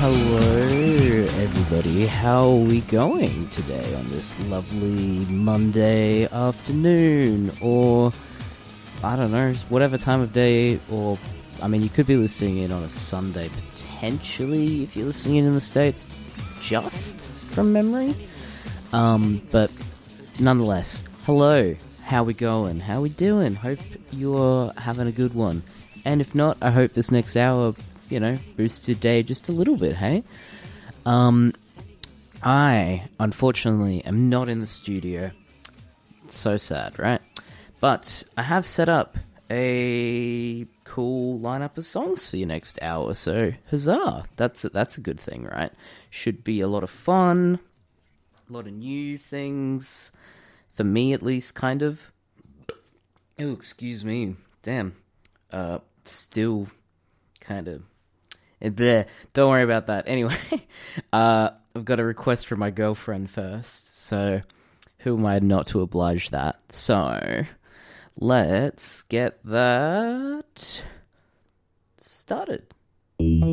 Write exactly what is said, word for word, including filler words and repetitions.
Hello, everybody. How are we going today on this lovely Monday afternoon? Or, I don't know, whatever time of day, or, I mean, you could be listening in on a Sunday, potentially, if you're listening in in the States, just from memory. Um, but, nonetheless, hello. How we going? How we doing? Hope you're having a good one. And if not, I hope this next hour, you know, boosts your day just a little bit, hey? Um, I, unfortunately, am not in the studio. It's so sad, right? But I have set up a cool lineup of songs for your next hour, so huzzah! That's a, that's a good thing, right? Should be a lot of fun, a lot of new things, for me at least, kind of. Oh, excuse me. Damn. Uh, still kind of... Bleh. Don't worry about that. Anyway, uh, I've got a request from my girlfriend first, so who am I not to oblige that? So, let's get that started.